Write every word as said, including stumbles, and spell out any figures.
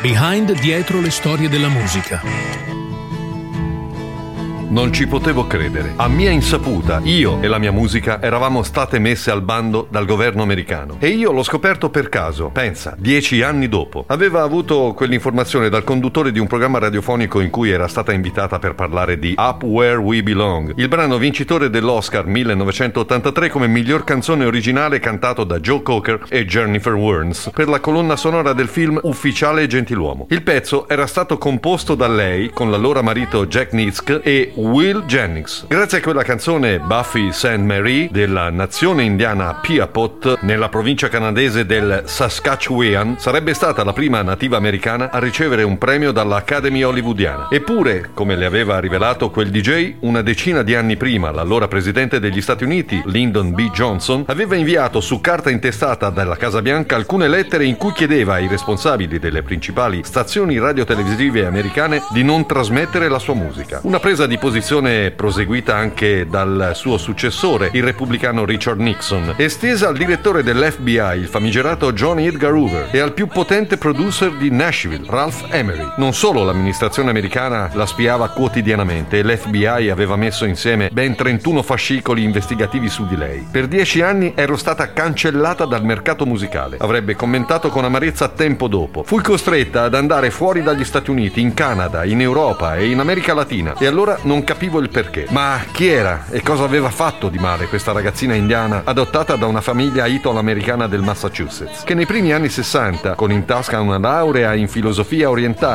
Behind, dietro le storie della musica. Non ci potevo credere. A mia insaputa, io e la mia musica eravamo state messe al bando dal governo americano. E io l'ho scoperto per caso, pensa, dieci anni dopo. Aveva avuto quell'informazione dal conduttore di un programma radiofonico in cui era stata invitata per parlare di Up Where We Belong, il brano vincitore dell'Oscar millenovecentottantatré come miglior canzone originale cantato da Joe Cocker e Jennifer Warnes per la colonna sonora del film Ufficiale e Gentiluomo. Il pezzo era stato composto da lei con l'allora marito Jack Nitzsche e Will Jennings. Grazie a quella canzone, Buffy Sainte Marie della nazione indiana Piapot nella provincia canadese del Saskatchewan sarebbe stata la prima nativa americana a ricevere un premio dall'Academy hollywoodiana. Eppure, come le aveva rivelato quel D J, una decina di anni prima l'allora presidente degli Stati Uniti, Lyndon B. Johnson, aveva inviato su carta intestata dalla Casa Bianca alcune lettere in cui chiedeva ai responsabili delle principali stazioni radiotelevisive americane di non trasmettere la sua musica. Una presa di posizione proseguita anche dal suo successore, il repubblicano Richard Nixon, estesa al direttore dell'F B I, il famigerato John Edgar Hoover, e al più potente producer di Nashville, Ralph Emery. Non solo l'amministrazione americana la spiava quotidianamente e l'F B I aveva messo insieme ben trentuno fascicoli investigativi su di lei. Per dieci anni ero stata cancellata dal mercato musicale, avrebbe commentato con amarezza tempo dopo. Fui costretta ad andare fuori dagli Stati Uniti, in Canada, in Europa e in America Latina, e allora non capivo il perché. Ma chi era e cosa aveva fatto di male questa ragazzina indiana adottata da una famiglia italo-americana del Massachusetts, che nei primi anni sessanta, con in tasca una laurea in filosofia orientale